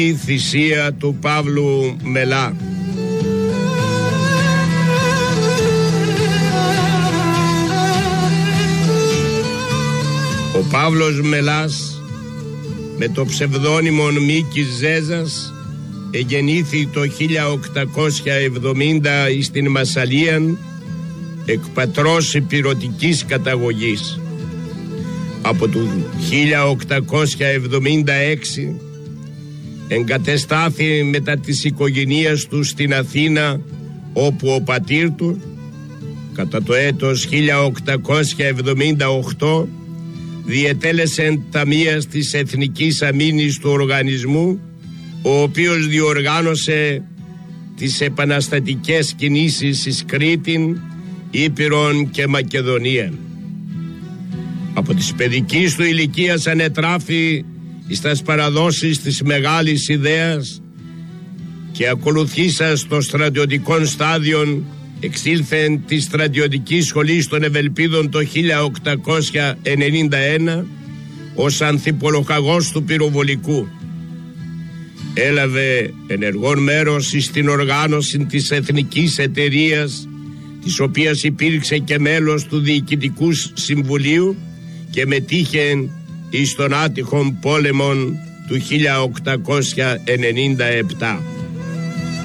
Η θυσία του Παύλου Μελά. Ο Παύλος Μελάς, με το ψευδόνυμο Μίκης Ζέζας, εγεννήθη το 1870 στην Μασσαλίαν, εκ πατρός ηπειρωτικής καταγωγής. Από το 1876 εγκατεστάθη μετά της οικογένειας του στην Αθήνα, όπου ο πατήρ του κατά το έτος 1878 διετέλεσε ταμείας της Εθνικής Αμήνης του οργανισμού, ο οποίος διοργάνωσε τις επαναστατικές κινήσεις εις Κρήτην, Ήπειρον και Μακεδονία. Από της παιδικής του ηλικίας ανετράφη στις παραδόσεις της μεγάλης ιδέας και ακολουθήσας το στρατιωτικό στάδιο εξήλθεν τη στρατιωτική σχολή των Ευελπίδων το 1891 ως ανθιπολοχαγός του πυροβολικού. Έλαβε ενεργό μέρος στην οργάνωση της Εθνικής Εταιρείας, της οποίας υπήρξε και μέλος του Διοικητικού Συμβουλίου, και μετήχε εις των άτυχων πόλεμων του 1897.